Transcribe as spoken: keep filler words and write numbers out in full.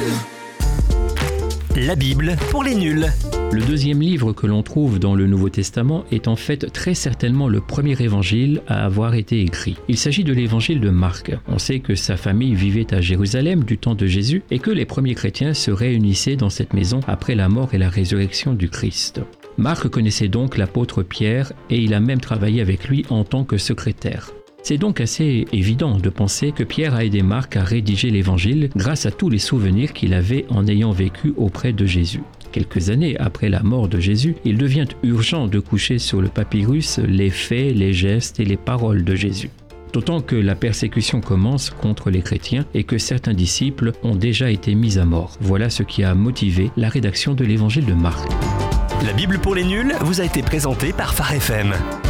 La Bible pour les nuls. Le deuxième livre que l'on trouve dans le Nouveau Testament est en fait très certainement le premier évangile à avoir été écrit. Il s'agit de l'évangile de Marc. On sait que sa famille vivait à Jérusalem du temps de Jésus et que les premiers chrétiens se réunissaient dans cette maison après la mort et la résurrection du Christ. Marc connaissait donc l'apôtre Pierre et il a même travaillé avec lui en tant que secrétaire. C'est donc assez évident de penser que Pierre a aidé Marc à rédiger l'évangile grâce à tous les souvenirs qu'il avait en ayant vécu auprès de Jésus. Quelques années après la mort de Jésus, il devient urgent de coucher sur le papyrus les faits, les gestes et les paroles de Jésus. D'autant que la persécution commence contre les chrétiens et que certains disciples ont déjà été mis à mort. Voilà ce qui a motivé la rédaction de l'évangile de Marc. La Bible pour les nuls vous a été présentée par Phare F M.